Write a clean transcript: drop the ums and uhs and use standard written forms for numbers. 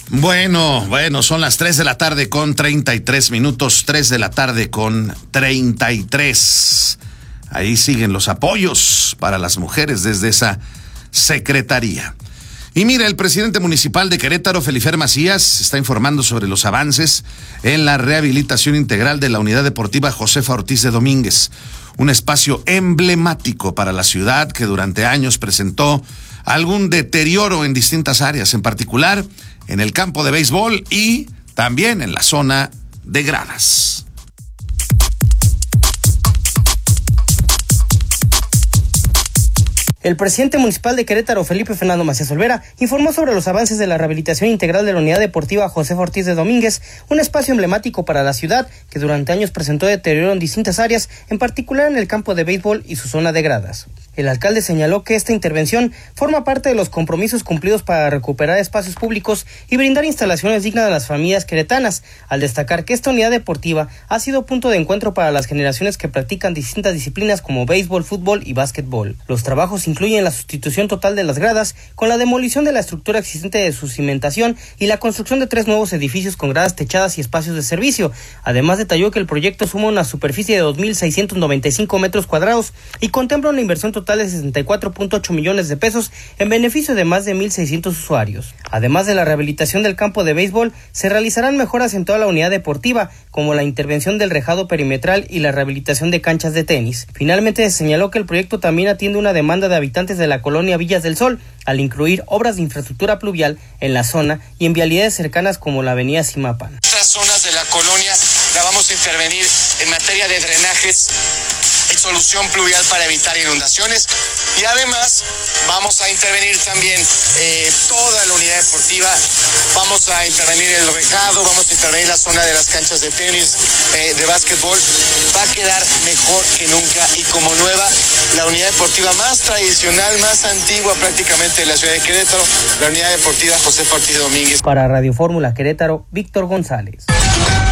Bueno, son las 3 de la tarde con 33 minutos, 3 de la tarde con 33. Ahí siguen los apoyos para las mujeres desde esa secretaría. Y mira, el presidente municipal de Querétaro, Felifer Macías, está informando sobre los avances en la rehabilitación integral de la unidad deportiva Josefa Ortiz de Domínguez, un espacio emblemático para la ciudad que durante años presentó algún deterioro en distintas áreas, en particular en el campo de béisbol y también en la zona de gradas. El presidente municipal de Querétaro, Felipe Fernando Macías Olvera, informó sobre los avances de la rehabilitación integral de la unidad deportiva Josefa Ortiz de Domínguez, un espacio emblemático para la ciudad que durante años presentó deterioro en distintas áreas, en particular en el campo de béisbol y su zona de gradas. El alcalde señaló que esta intervención forma parte de los compromisos cumplidos para recuperar espacios públicos y brindar instalaciones dignas a las familias queretanas, al destacar que esta unidad deportiva ha sido punto de encuentro para las generaciones que practican distintas disciplinas como béisbol, fútbol y básquetbol. Los trabajos incluyen la sustitución total de las gradas, con la demolición de la estructura existente de su cimentación y la construcción de 3 nuevos edificios con gradas techadas y espacios de servicio. Además, detalló que el proyecto suma una superficie de 2.695 metros cuadrados y contempla una inversión total de 64.8 millones de pesos en beneficio de más de 1,600 usuarios. Además de la rehabilitación del campo de béisbol, se realizarán mejoras en toda la unidad deportiva, como la intervención del rejado perimetral y la rehabilitación de canchas de tenis. Finalmente, se señaló que el proyecto también atiende una demanda de habitantes de la colonia Villas del Sol, al incluir obras de infraestructura pluvial en la zona y en vialidades cercanas como la avenida Zimapán. Estas zonas de la colonia la vamos a intervenir en materia de drenajes y solución pluvial para evitar inundaciones, y además vamos a intervenir también toda la unidad deportiva, vamos a intervenir el rejado, vamos a intervenir la zona de las canchas de tenis, de básquetbol. Va a quedar mejor que nunca y como nueva, la unidad deportiva más tradicional, más antigua prácticamente de la ciudad de Querétaro, la unidad deportiva Josefa Ortiz de Domínguez. Para Radio Fórmula Querétaro, Víctor González.